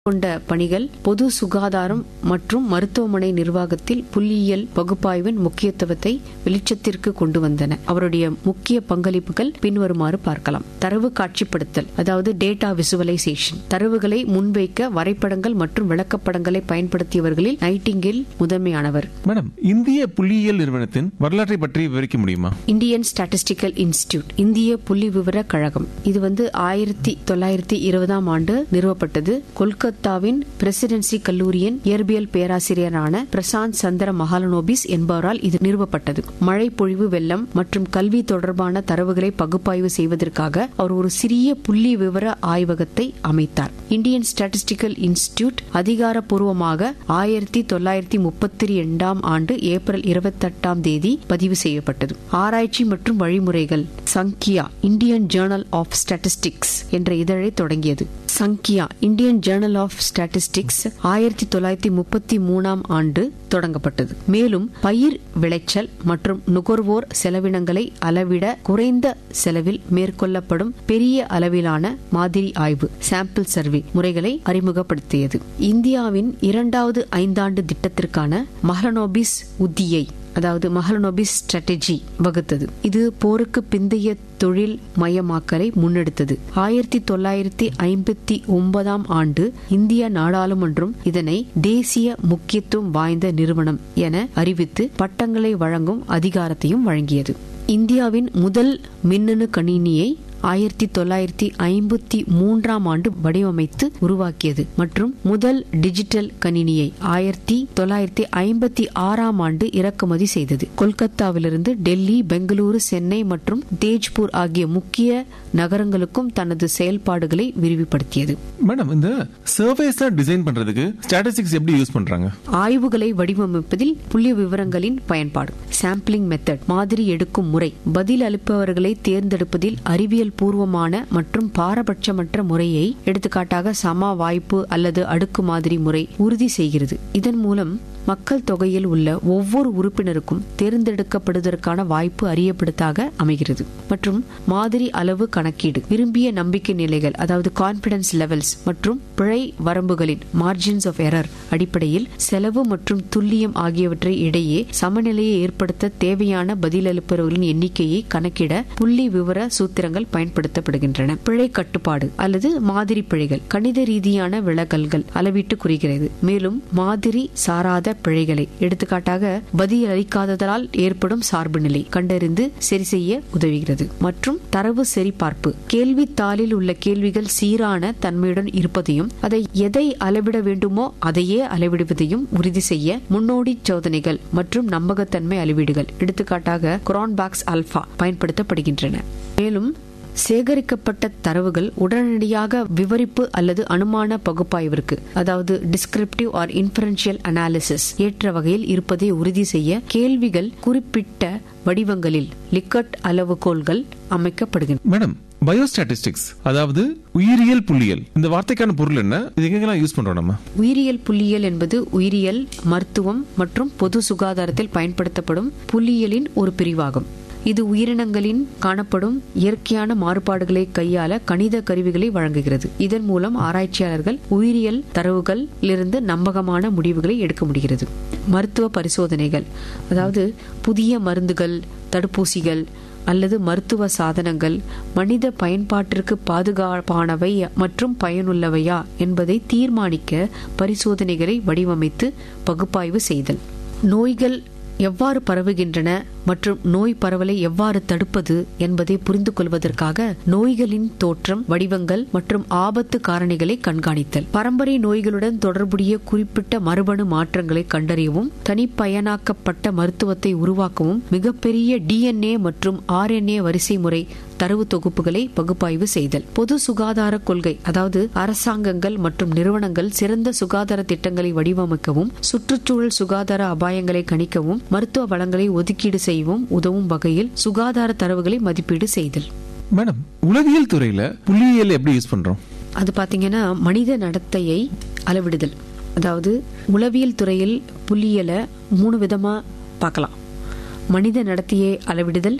கொண்ட பணிகள் பொது சுகாதாரம் மற்றும் மருத்துவமனை நிர்வாகத்தில் புள்ளியியல் பகுப்பாய்வின் முக்கியத்துவத்தை வெளிச்சத்திற்கு கொண்டு வந்தன. அவருடைய முக்கிய பங்களிப்புகள் பின்வருமாறு பார்க்கலாம். தரவு காட்சிப்படுத்தல், அதாவது டேட்டா விசுவலைசேஷன். தரவுகளை முன்வைக்க வரைபடங்கள் மற்றும் விளக்கப்படங்களை பயன்படுத்தியவர்களில் நைட்டிங்கேல் முதன்மையானவர். மேடம், இந்திய புள்ளியியல் நிறுவனத்தின் வரலாற்றை பற்றி விவரிக்க முடியுமா? இந்தியன் ஸ்டாட்டிஸ்டிக்கல் இன்ஸ்டிடியூட், இந்திய புள்ளி விவர கழகம். இது 1920 ஆண்டு நிறுவப்பட்டது. கொல்கத்தாவின் பிரசிடென்சி கல்லூரியின் இயற்பியல் பேராசிரியரான பிரசாந்த் சந்திர மகாலனோபிஸ் என்பவரால் இது நிறுவப்பட்டது. மழை பொழிவு, வெள்ளம் மற்றும் கல்வி தொடர்பான தரவுகளை பகுப்பாய்வு செய்வதற்காக அவர் ஒரு சிறிய புள்ளி விவர ஆய்வகத்தை அமைத்தார். இந்தியன் ஸ்டாட்டிஸ்டிக்கல் இன்ஸ்டிடியூட் அதிகாரப்பூர்வமாக 1932 ஆண்டு ஏப்ரல் 28 பதிவு செய்யப்பட்டது. ஆராய்ச்சி மற்றும் வழிமுறைகள் சங்கியா, இந்தியன் ஜேர்னல் ஆஃப் ஸ்டாட்டிஸ்டிக்ஸ் என்ற இதழை தொடங்கியது. சங்கியா, இந்தியன் ஜேர்னல் ஆஃப் ஸ்டாட்டிஸ்டிக்ஸ் 1933 ஆண்டு தொடங்கப்பட்டது. மேலும் பயிர் விளைச்சல் மற்றும் நுகர்வோர் செலவினங்களை அளவிட குறைந்த செலவில் மேற்கொள்ளப்படும் பெரிய அளவிலான மாதிரி ஆய்வு சாம்பிள் சர்வே முறைகளை அறிமுகப்படுத்தியது. இந்தியாவின் 2வது ஐந்தாண்டு திட்டத்திற்கான மஹலனோபிஸ் உத்தியை, அதாவது மஹலனோபிஸ் ஸ்ட்ராட்டஜி வகுத்தது. இது போருக்கு பிந்தைய தொழில் மயமாக்கலை முன்னெடுத்தது. 1959 ஆண்டு இந்திய நாடாளுமன்றம் இதனை தேசிய முக்கியத்துவம் வாய்ந்த நிறுவனம் என அறிவித்து பட்டங்களை வழங்கும் அதிகாரத்தையும் வழங்கியது. இந்தியாவின் முதல் மின்னணு கணினியை 1953 ஆண்டு வடிவமைத்து உருவாக்கியது மற்றும் முதல் டிஜிட்டல் கணினியை 1956 ஆண்டு இறக்குமதி செய்தது. கொல்கத்தாவிலிருந்து டெல்லி, பெங்களூரு, சென்னை மற்றும் தேஜ்பூர் ஆகிய முக்கிய நகரங்களுக்கும் தனது செயல்பாடுகளை விரிவுபடுத்தியது. மேடம், இந்த சர்வேஸ் டிசைன் பண்றதுக்கு ஸ்டாட்டிஸ்டிக்ஸ் எப்படி யூஸ் பண்றாங்க? ஆய்வுகளை வடிவமைப்பதில் புள்ளி விவரங்களின் பயன்பாடு, சாம்பிளிங் மெத்தட், மாதிரி எடுக்கும் முறை, பதில் அளிப்பவர்களை தேர்ந்தெடுப்பதில் அறிவியல் பூர்வமான மற்றும் பாரபட்சமற்ற முறையை, எடுத்துக்காட்டாக சம வாய்ப்பு அல்லது அடுக்கு மாதிரி முறை உறுதி செய்கிறது. இதன் மூலம் மக்கள் தொகையில் உள்ள ஒவ்வொரு உறுப்பினருக்கும் தேர்ந்தெடுக்கப்படுவதற்கான வாய்ப்பு அறியப்படுத்தாக அமைகிறது. மற்றும் மாதிரி அளவு கணக்கீடு, விரும்பிய நம்பிக்கை நிலைகள், அதாவது கான்பிடன்ஸ் லெவல்ஸ் மற்றும் பிழை வரம்புகளின் மார்ஜின்ஸ் ஆஃப் எரர் அடிப்படையில் செலவு மற்றும் துல்லியம் ஆகியவற்றை இடையே சமநிலையை ஏற்படுத்த தேவையான பதிலளிப்பவர்களின் எண்ணிக்கையை கணக்கிட புள்ளி விவர சூத்திரங்கள் பயன்படுத்தப்படுகின்றன. பிழை கட்டுப்பாடு அல்லது மாதிரி பிழைகள், கணித ரீதியான விலகல்கள் அளவீட்டு குறிக்கிறது. மேலும் மாதிரி சாராத பிழைகளை, எடுத்துக்காட்டாக பதில் அளிக்காததால் ஏற்படும் சார்பு நிலை கண்டறிந்து சரி செய்ய உதவுகிறது. மற்றும் தரவு சரிபார்ப்பு, கேள்வித்தாளில் உள்ள கேள்விகள் சீரான தன்மையுடன் இருப்பதையும் அதை எதை அளவிட வேண்டுமோ அதையே அளவிடுவதையும் உறுதி செய்ய முன்னோடி சோதனைகள் மற்றும் நம்பகத்தன்மை அளவீடுகள், எடுத்துக்காட்டாக குரான்பாக்ஸ் அல்பா பயன்படுத்தப்படுகின்றன. மேலும் சேகரிக்கப்பட்ட தரவுகள் உடனடியாக விவரிப்பு அல்லது அனுமான பகுப்பாய்விற்கு, அதாவது டிஸ்கிரிப்டிவ் ஆர் இன்ஃபரன்ஷியல் அனாலிசிஸ் ஏற்ற வகையில் இருப்பதை உறுதி செய்ய கேள்விகள் குறிப்பிட்ட வடிவங்களில் லிக்கட் அளவுகோல்கள் அமைக்கப்படுகின்றன. மேடம், பயோஸ்டாட்டிஸ்டிக்ஸ், அதாவது உயிரியல் புள்ளியியல், இந்த வார்த்தைக்கான பொருள் என்ன? இது எங்கெல்லாம் யூஸ் பண்றோம் நம்ம? உயிரியல் புள்ளியியல் என்பது உயிரியல், மருத்துவம் மற்றும் பொது சுகாதாரத்தில் பயன்படுத்தப்படும் புள்ளியியலின் ஒரு பிரிவாகும். இது உயிரினங்களின் காணப்படும் இயற்கையான மாறுபாடுகளை கையாள கணித கருவிகளை வழங்குகிறது. இதன் மூலம் ஆராய்ச்சியாளர்கள் உயிரியல் தரவுகளிலிருந்து நம்பகமான முடிவுகளை எடுக்க முடிகிறது. மருத்துவ பரிசோதனைகள், அதாவது புதிய மருந்துகள், தடுப்பூசிகள் அல்லது மருத்துவ சாதனங்கள் மனித பயன்பாட்டிற்கு பாதுகாப்பானவை மற்றும் பயனுள்ளவையா என்பதை தீர்மானிக்க பரிசோதனைகளை வடிவமைத்து பகுப்பாய்வு செய்தல். நோய்கள் எவ்வாறு பரவுகின்றன மற்றும் நோய் பரவலை எவ்வாறு தடுப்பது என்பதை புரிந்து கொள்வதற்காக நோய்களின் தோற்றம், வடிவங்கள் மற்றும் ஆபத்து காரணிகளை கண்காணித்தல். பரம்பரை நோய்களுடன் தொடர்புடைய குறிப்பிட்ட மரபணு மாற்றங்களை கண்டறியவும், தனிப்பயனாக்கப்பட்ட மருத்துவத்தை உருவாக்கவும் மிகப்பெரிய DNA மற்றும் RNA வரிசை முறை தரவு தொகுப்புகளை பகுப்பாய்வு செய்தல். பொது சுகாதார கொள்கை, அதாவது அரசாங்கங்கள் மற்றும் நிறுவனங்கள் சிறந்த சுகாதார திட்டங்களை வடிவமைக்கவும், சுற்றுச்சூழல் சுகாதார அபாயங்களை கணிக்கவும், மருத்துவ வளங்களை ஒதுக்கீடு செய்யவும் உதவும் வகையில் சுகாதார தரவுகளை மதிப்பீடு செய்தல். மேடம், உளவியல் துறையில புள்ளியியல் எப்படி யூஸ் பண்றோம்? அது பாத்தீங்கன்னா மனித நடத்தையை அளவிடுதல். அதாவது உளவியல் துறையில் புள்ளியியலை 3 விதமா பார்க்கலாம். மனித நடத்தையை அளவிடுதல்,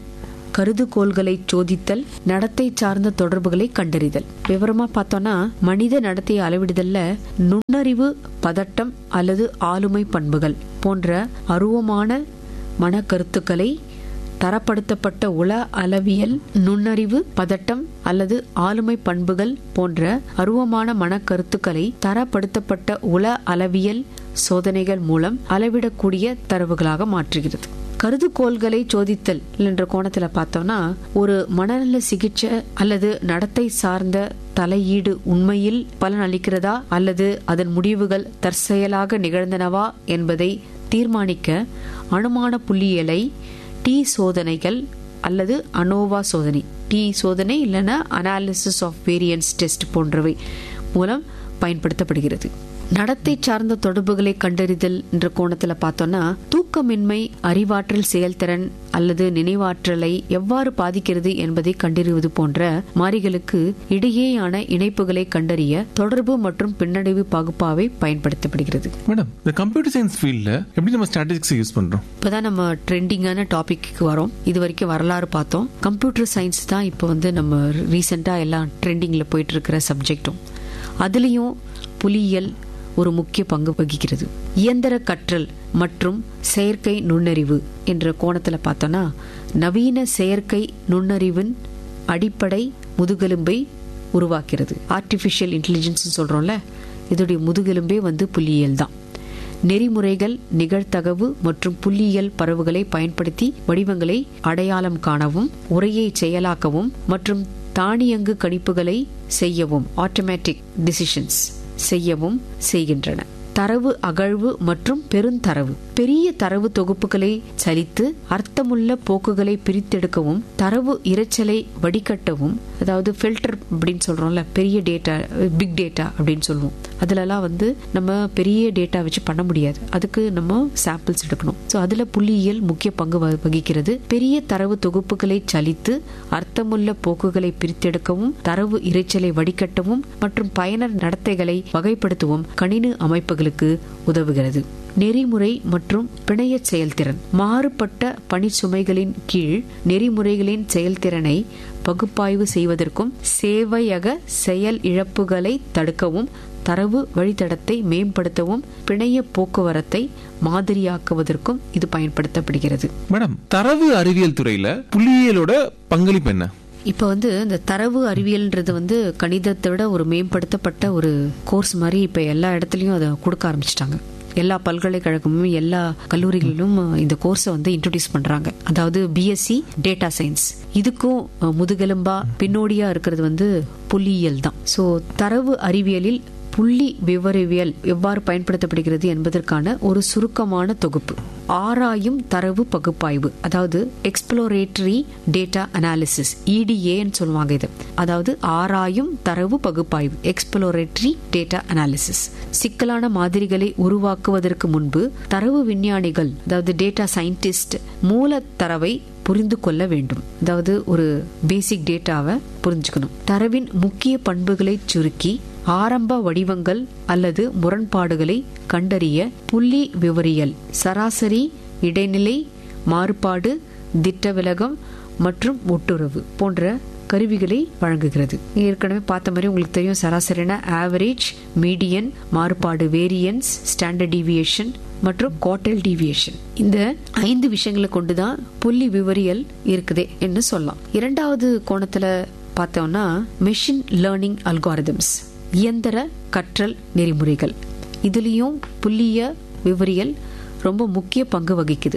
கருதுகோள்களை சோதித்தல், நடத்தை சார்ந்த தொடர்புகளை கண்டறிதல். விவரமா பார்த்தோம்னா மனித நடத்தையை அளவிடுதல்ல நுண்ணறிவு, பதட்டம் அல்லது ஆளுமை பண்புகள் போன்ற அருவமான மனக்கருத்துக்களை தரப்படுத்தப்பட்ட உள அளவியல் நுண்ணறிவு, பதட்டம் அல்லது ஆளுமை பண்புகள் போன்ற அருவமான மனக்கருத்துக்களை தரப்படுத்தப்பட்ட உள அளவியல் சோதனைகள் மூலம் அளவிடக்கூடிய தரவுகளாக மாற்றுகிறது. கருதுகோள்களை சோதித்தல் என்ற கோணத்துல பார்த்தோம்னா ஒரு மனநல சிகிச்சை அல்லது நடத்தை சார்ந்த தலையீடு உண்மையில் பலன் அளிக்கிறதா அல்லது அதன் முடிவுகள் தற்செயலாக நிகழ்ந்தனவா என்பதை தீர்மானிக்க அனுமான புள்ளியியலை டி சோதனைகள் அல்லது அனோவா சோதனை, டி சோதனை இல்லைன்னா அனாலிசிஸ் ஆஃப் வேரியன்ஸ் டெஸ்ட் போன்றவை மூலம் பயன்படுத்தப்படுகிறது. நடத்தை சார்ந்த தொடர்புகளை கண்டறிதல் என்ற கோணத்துல பார்த்தோம்னா தூக்கமின்மை அறிவாற்றல் செயல்திறன் அல்லது நினைவாற்றலை எவ்வாறு பாதிக்கிறது என்பதை கண்டறிவது போன்ற மாறிகளுக்கு இடையேயான இணைப்புகளை கண்டறிய தொடர்பு மற்றும் பின்னடைவு பகுப்பாய்வை பயன்படுத்தப்படுகிறது. மேடம், இந்த கம்ப்யூட்டர் சயின்ஸ் ஃபீல்ட்ல எப்படி நம்ம ஸ்ட்ராட்டஜிக்ஸ் யூஸ் பண்றோம்? இப்பதான் நம்ம ட்ரெண்டிங்கான டாபிக்கு வரோம். இது வரைக்கும் வரலாறு பார்த்தோம். கம்ப்யூட்டர் சயின்ஸ் தான் இப்போ நம்ம ரீசெண்டா எல்லாம் ட்ரெண்டிங்ல போயிட்டு இருக்கிற சப்ஜெக்டும். அதுலயும் புலியியல் ஒரு முக்கிய பங்கு வகிக்கிறது. இயந்திர கற்றல் மற்றும் செயற்கை நுண்ணறிவு என்ற கோணத்துல பார்த்தோம்னா நவீன செயற்கை நுண்ணறிவின் அடிப்படை முதுகெலும்பை உருவாக்கிறது. ஆர்டிபிஷியல் இன்டெலிஜென்ஸ் சொல்றோம்ல, இதோடைய முதுகெலும்பே புள்ளியியல் தான். நெறிமுறைகள், நிகழ்தகவு மற்றும் புள்ளியியல் பரவுகளை பயன்படுத்தி வடிவங்களை அடையாளம் காணவும், உரையை செயலாக்கவும் மற்றும் தானியங்கு கணிப்புகளை செய்யவும், ஆட்டோமேட்டிக் டிசிஷன்ஸ் செய்யவும் செய்கின்றன. தரவு அகழ்வு மற்றும் பெருந்தரவு, பெரிய தரவு தொகுப்புகளை சலித்து அர்த்தமுள்ள போக்குகளை பிரித்தெடுக்கவும், தரவு இரைச்சலை வடிகட்டவும், அதாவது ஃபில்டர் அப்படின்னு சொல்றோம்ல, பெரிய டேட்டா, பிக் டேட்டா அப்படின்னு சொல்லுவோம். அதுலலாம் நம்ம பெரிய டேட்டா வச்சு பண்ண முடியாது, அதுக்கு நம்ம சாம்பிள்ஸ் எடுக்கணும். ஸோ அதுல புள்ளியியல் முக்கிய பங்கு வகிக்கிறது. பெரிய தரவு தொகுப்புகளை சலித்து அர்த்தமுள்ள போக்குகளை பிரித்தெடுக்கவும், தரவு இரைச்சலை வடிகட்டவும் மற்றும் பயனர் நடத்தைகளை வகைப்படுத்தவும் கணினி அமைப்புகளுக்கு உதவுகிறது. நெறிமுறை மற்றும் பிணைய செயல்திறன், மாறுபட்ட பணிச்சுமைகளின் கீழ் நெறிமுறைகளின் செயல்திறனை பகுப்பாய்வு செய்வதற்கும் சேவையக செயல் இழப்புகளை தடுக்கவும், தரவு வழித்தடத்தை மேம்படுத்தவும், பிணைய போக்குவரத்தை மாதிரியாக்குவதற்கும் இது பயன்படுத்தப்படுகிறது. மேடம், தரவு அறிவியல் துறையில புள்ளியியலோட பங்களிப்பு என்ன? இப்ப இந்த தரவு அறிவியல்ன்றது கணிதத்தை விட ஒரு மேம்படுத்தப்பட்ட ஒரு கோர்ஸ் மாதிரி இப்ப எல்லா இடத்துலயும் அதை கொடுக்க ஆரம்பிச்சிட்டாங்க. எல்லா பல்கலைக்கழகமும் எல்லா கல்லூரிகளிலும் இந்த கோர்ஸை இன்ட்ரோடியூஸ் பண்றாங்க. அதாவது பிஎஸ்சி டேட்டா சயின்ஸ், இதுக்கும் முதுகெலும்பா பின்னோடியா இருக்கிறது புள்ளியியல் தான். சோ தரவு அறிவியலில் புள்ளி விவரவியல் எவ்வாறு பயன்படுத்தப்படுகிறது என்பதற்கான ஒரு சுருக்கமான தொகுப்பு. ஆராயும் தரவு பகுப்பாய்வு, அதாவது எக்ஸ்ப்ளோரேட்டரி டேட்டா அனாலிசிஸ், EDA சொல்லுவாங்க இது. அதாவது ஆராயும் தரவு பகுப்பாய்வு, எக்ஸ்ப்ளோரேட்டரி டேட்டா அனாலிசிஸ். சிக்கலான மாதிரிகளை உருவாக்குவதற்கு முன்பு தரவு விஞ்ஞானிகள், அதாவது டேட்டா சயின்டிஸ்ட், மூல தரவை புரிந்து கொள்ள வேண்டும். அதாவது ஒரு பேசிக் டேட்டாவை புரிஞ்சுக்கணும். தரவின் முக்கிய பண்புகளை சுருக்கி ஆரம்ப வடிவங்கள் அல்லது முரண்பாடுகளை கண்டறிய புள்ளி விவரியல், சராசரி, இடைநிலை, மாறுபாடு, திட்ட விலகம் மற்றும் ஒட்டுறவு போன்ற கருவிகளை வழங்குகிறது. ஏற்கனவே பார்த்த மாதிரி உங்களுக்கு தெரியும், சராசரினா ஆவரேஜ், மீடியன், மாறுபாடு வேரியன்ஸ், ஸ்டாண்டர்ட் டீவியேஷன் மற்றும் குவார்டைல் டீவியேஷன். இந்த 5 விஷயங்களை கொண்டுதான் புள்ளி விவரியல் இருக்குதே என்று சொல்லலாம். இரண்டாவது கோணத்துல பார்த்தோம்னா மெஷின் லேர்னிங் அல்காரிதம்ஸ், இயந்திர கற்றல் நெறிமுறைகள். இதுலயும் புள்ளிய விவரியல் ரொம்ப முக்கிய பங்கு வகிக்குது.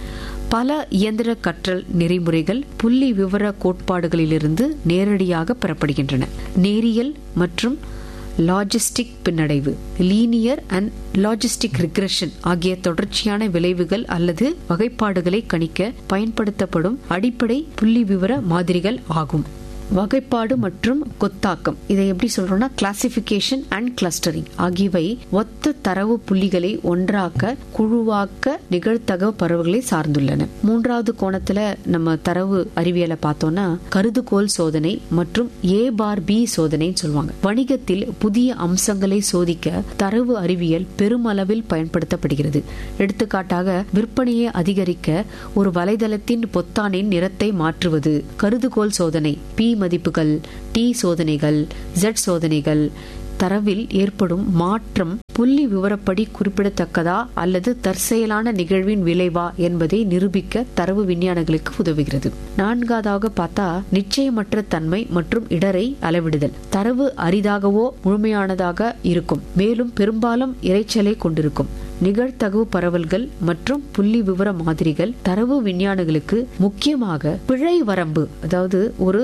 பல இயந்திர கற்றல் நெறிமுறைகள் புள்ளி விவர கோட்பாடுகளிலிருந்து நேரடியாக பெறப்படுகின்றன. நேரியல் மற்றும் லாஜிஸ்டிக் பின்னடைவு, லீனியர் அண்ட் லாஜிஸ்டிக் ரிக்ரெஷன் ஆகிய தொடர்ச்சியான விளைவுகள் அல்லது வகைப்பாடுகளை கணிக்க பயன்படுத்தப்படும் அடிப்படை புள்ளி விவர மாதிரிகள் ஆகும். வகைப்பாடு மற்றும் கொத்தாக்கம், இதை எப்படி சொல்றோம்னா கிளாசிபிகேஷன் அண்ட் கிளஸ்டரிங் ஆகியவை ஒத்த தரவு புள்ளிகளை ஒன்றாக்க குழுவாக்க நிகழ்தகவு பரவல்களை சார்ந்துள்ளன. மூன்றாவது கோணத்துல நம்ம தரவு அறிவியலை பார்த்தோம்னா கருதுகோள் சோதனை மற்றும் A/B சோதனைன்னு சொல்லுவாங்க. வணிகத்தில் புதிய அம்சங்களை சோதிக்க தரவு அறிவியல் பெருமளவில் பயன்படுத்தப்படுகிறது. எடுத்துக்காட்டாக விற்பனையை அதிகரிக்க ஒரு வலைதளத்தின் பொத்தானின் நிறத்தை மாற்றுவது கருதுகோள் சோதனை. P மதிப்புகள், T சோதனைகள், Z சோதனைகள். தரவில் ஏற்படும் மாற்றம் புள்ளி விவரப்படி குறிப்பிடத்தக்கதா அல்லது தற்செயலான நிகழ்வின் விளைவா என்பதை நிரூபிக்க தரவு விஞ்ஞானிகளுக்கு உதவுகிறது. நான்காவதாக பார்த்தா நிச்சயமற்ற தன்மை மற்றும் இடரை அளவிடுதல். தரவு அரிதாகவோ முழுமையானதாக இருக்கும், மேலும் பெரும்பாலும் இரைச்சலை கொண்டிருக்கும். நிகழ்தகவு பரவல்கள் மற்றும் புள்ளி விவர மாதிரிகள் தரவு விஞ்ஞானிகளுக்கு முக்கியமாக பிழை வரம்பு, அதாவது ஒரு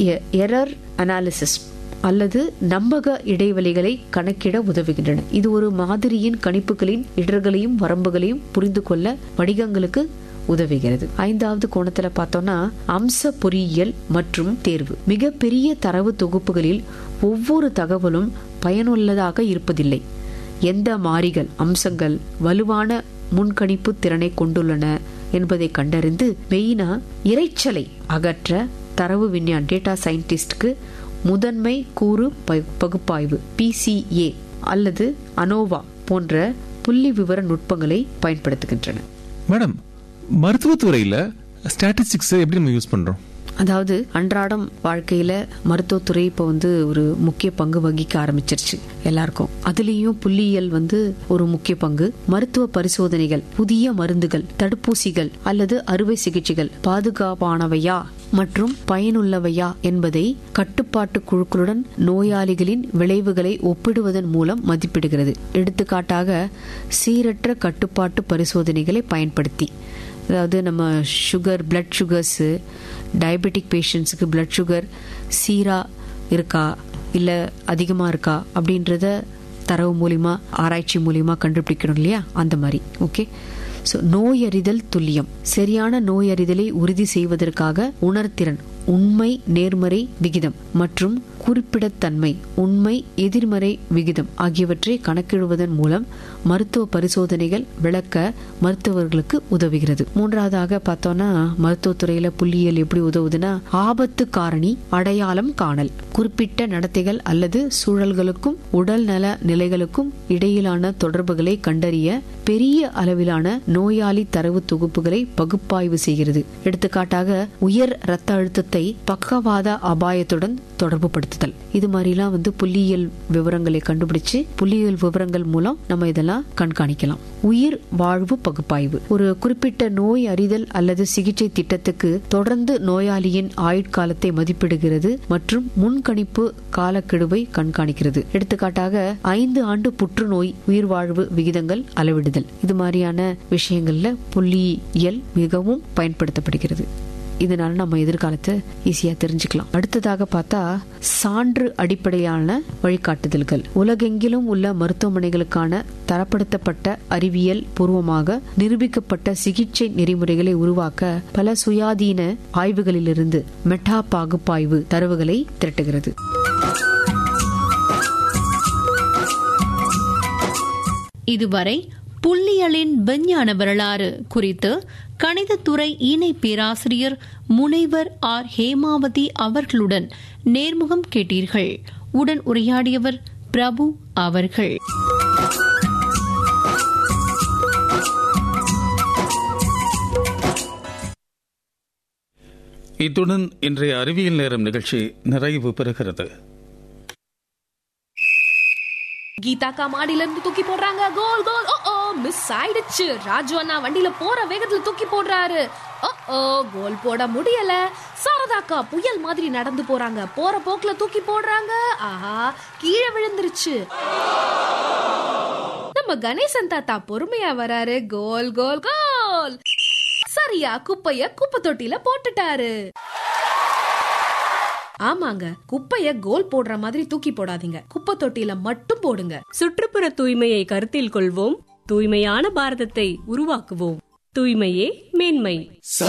எரர் அனாலிசிஸ் அல்லது நம்பக இடைவெளிகளை கணக்கிட உதவுகின்றன. இது ஒரு மாதிரியின் கணிப்புகளின் இடர்களையும் வரம்புகளையும் புரிந்து கொள்ள வணிகங்களுக்கு உதவுகிறது. ஐந்தாவது கோணத்துல பார்த்தோம்னா அம்ச பொறியியல் மற்றும் தேர்வு. மிக பெரிய தரவு தொகுப்புகளில் ஒவ்வொரு தகவலும் பயனுள்ளதாக இருப்பதில்லை. எந்த மாறிகள், அம்சங்கள் வலுவான முன்கணிப்பு திறனை கொண்டுள்ளன என்பதை கண்டறிந்து மெயினா இரைச்சலை அகற்ற தரவு விஞ்ஞான டேட்டா சயின்டிஸ்டுக்கு முதன்மை கூறு பகுப்பாய்வு PCA அல்லது அனோவா போன்ற புள்ளி விவர நுட்பங்களை பயன்படுத்துகின்றன. மேடம், மருத்துவத்துறையில ஸ்டாட்டிஸ்டிக்ஸ் எப்படி நம்ம யூஸ் பண்றோம்? அதாவது அன்றாடம் வாழ்க்கையில மருத்துவத்துறை இப்ப ஒரு முக்கிய பங்கு வகிக்க ஆரம்பிச்சிருச்சு எல்லாருக்கும். அதுலயும் புள்ளியியல் ஒரு முக்கிய பங்கு. மருத்துவ பரிசோதனைகள், புதிய மருந்துகள், தடுப்பூசிகள் அல்லது அறுவை சிகிச்சைகள் பாதுகாப்பானவையா மற்றும் பயனுள்ளவையா என்பதை கட்டுப்பாட்டு குழுக்களுடன் நோயாளிகளின் விளைவுகளை ஒப்பிடுவதன் மூலம் மதிப்பிடுகிறது. எடுத்துக்காட்டாக சீரற்ற கட்டுப்பாட்டு பரிசோதனைகளை பயன்படுத்தி, அதாவது நம்ம sugar, blood sugars, diabetic பேஷண்ட்ஸுக்கு blood sugar சீரா இருக்கா இல்ல அதிகமா இருக்கா அப்படின்றத தரவு மூலியமா, ஆராய்ச்சி மூலியமா கண்டுபிடிக்கணும் இல்லையா, அந்த மாதிரி. ஓகே, நோயறிதல் துல்லியம். சரியான நோயறிதலை உறுதி செய்வதற்காக உணர்திறன், உண்மை நேர்மறை விகிதம் மற்றும் குறிப்பிடத்தன்மை, உண்மை எதிர்மறை விகிதம் ஆகியவற்றை கணக்கிடுவதன் மூலம் மருத்துவ பரிசோதனைகள் விளக்க மருத்துவர்களுக்கு உதவுகிறது. மூன்றாவதாக பார்த்தோம்னா மருத்துவத்துறையில புள்ளியியல் எப்படி உதவுதுன்னா ஆபத்து காரணி அடையாளம் காணல். குறிப்பிட்ட நடத்தைகள் அல்லது சூழல்களுக்கும் உடல் நல நிலைகளுக்கும் இடையிலான தொடர்புகளை கண்டறிய பெரிய அளவிலான நோயாளி தரவு தொகுப்புகளை பகுப்பாய்வு செய்கிறது. எடுத்துக்காட்டாக உயர் இரத்த அழுத்தத்தை பக்கவாத அபாயத்துடன் தொடர்பு படுத்துதல். இது மாதிரிலாம் புள்ளியியல் விவரங்களை கண்டுபிடிச்சு புள்ளியியல் விவரங்கள் மூலம் நம்ம இதெல்லாம் கண்காணிக்கலாம். உயிர் வாழ்வு பகுப்பாய்வு. ஒரு குறிப்பிட்ட நோய் அறிதல் அல்லது சிகிச்சை திட்டத்துக்கு தொடர்ந்து நோயாளியின் ஆயுட்காலத்தை மதிப்பிடுகிறது மற்றும் முன்கணிப்பு காலக்கெடுவை கண்காணிக்கிறது. எடுத்துக்காட்டாக 5 ஆண்டு புற்றுநோய் உயிர் வாழ்வு விகிதங்கள் அளவிடுதல். இது மாதிரியான விஷயங்கள்ல புள்ளியியல் மிகவும் பயன்படுத்தப்படுகிறது. இதனால நம்ம எதிர்காலத்தை ஈஸியா தெரிஞ்சுக்கலாம். அடுத்ததாக பார்த்தா சான்று அடிப்படையான வழிகாட்டுதல்கள். உலகெங்கிலும் உள்ள மருத்துவமனைகளுக்கான தரப்படுத்தப்பட்ட அறிவியல் பூர்வமாக நிரூபிக்கப்பட்ட சிகிச்சை நெறிமுறைகளை உருவாக்க பல சுயாதீன ஆய்வுகளிலிருந்து மெட்டா பகுப்பாய்வு தரவுகளை திரட்டுகிறது. இதுவரை புள்ளியியலின் விஞ்ஞான வரலாறு குறித்து கணிதத்துறை இணை பேராசிரியர் முனைவர் R. ஹேமாவதி அவர்களுடன் நேர்முகம் கேட்டீர்கள். உடன் உரையாடியவர் பிரபு அவர்கள். இத்துடன் இன்றைய அறிவியல் நேரம் நிகழ்ச்சி நிறைவு பெறுகிறது. கீதாக்கா மாடியில இருந்து தூக்கி போடுறாங்க. கோல் கோல். ஓ மிஸ் ஆயிடுச்சு. ராஜு அண்ணா வண்டியில போற வேகத்துல தூக்கி போடுறாரு. ஓ கோல் போட முடியல. சாரதாக்கா புயல் மாதிரி நடந்து போறாங்க. போற போக்குல தூக்கி போடுறாங்க. ஆஹா, கீழே விழுந்துருச்சு. நம்ம கணேசன் தாத்தா பொறுமையா வராரு. கோல் கோல் கோல். சரியா குப்பைய குப்பை தொட்டில போட்டுட்டாரு. ஆமாங்க, குப்பைய கோல் போடுற மாதிரி தூக்கி போடாதீங்க. குப்பை தொட்டில மட்டும் போடுங்க. சுற்றுப்புற தூய்மையை கருத்தில் கொள்வோம். தூய்மையான பாரதத்தை உருவாக்குவோம். தூய்மையே மேன்மை.